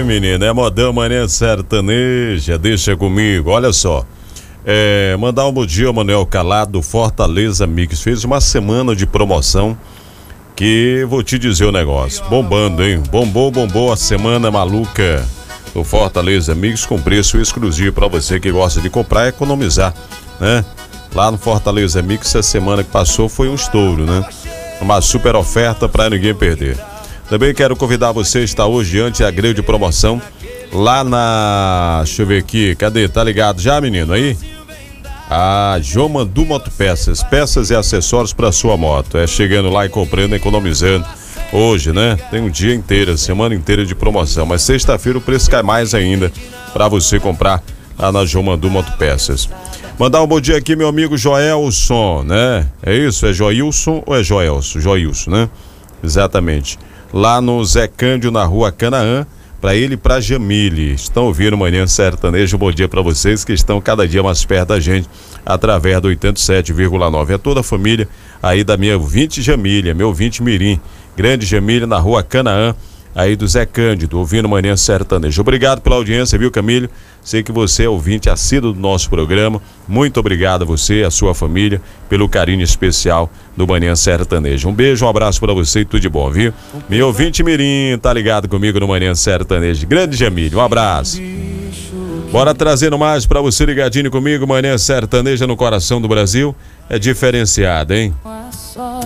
menino, é modão Manhã Sertaneja, deixa comigo, olha só. Mandar um bom dia ao Manuel Calado do Fortaleza Mix, fez uma semana de promoção que vou te dizer o negócio, bombando, hein? Bombou a semana maluca do Fortaleza Mix com preço exclusivo para você que gosta de comprar e economizar, né? Lá no Fortaleza Mix, a semana que passou foi um estouro, né? Uma super oferta para ninguém perder. Também quero convidar você a estar hoje diante da grande promoção lá na... Deixa eu ver aqui, cadê? Tá ligado já, menino, aí? João Mandu Motopeças, peças e acessórios para sua moto. Chegando lá e comprando, economizando. Hoje, né? Tem um dia inteiro, semana inteira de promoção. Mas sexta-feira o preço cai mais ainda para você comprar lá na João Mandu Motopeças. Mandar um bom dia aqui, meu amigo Joelson, né? É isso? É Joilson ou é Joelson? Joilson, né? Exatamente. Lá no Zé Cândido, na rua Canaã, para ele e pra Jamile. Estão ouvindo Manhã Sertaneja. Um bom dia para vocês que estão cada dia mais perto da gente através do 87,9. É toda a família aí da minha ouvinte Jamília, meu ouvinte Mirim. Grande Jamília, na rua Canaã, aí do Zé Cândido, ouvindo Manhã Sertaneja. Obrigado pela audiência, viu, Camilo? Sei que você é ouvinte assíduo do nosso programa. Muito obrigado a você, a sua família, pelo carinho especial do Manhã Sertaneja. Um beijo, um abraço pra você e tudo de bom, viu? Meu ouvinte Mirim, tá ligado comigo no Manhã Sertaneja. Grande Jamília, um abraço. Bora trazendo mais pra você ligadinho comigo. Manhã Sertaneja no coração do Brasil. É diferenciada, hein?